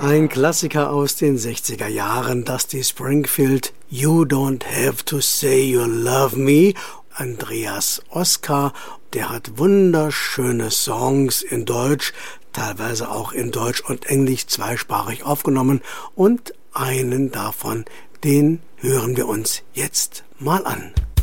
Ein Klassiker aus den 60er Jahren, Dusty Springfield, You Don't Have to Say You Love Me. Andreas Oskar, der hat wunderschöne Songs in Deutsch, teilweise auch in Deutsch und Englisch zweisprachig aufgenommen und einen davon, den hören wir uns jetzt mal an.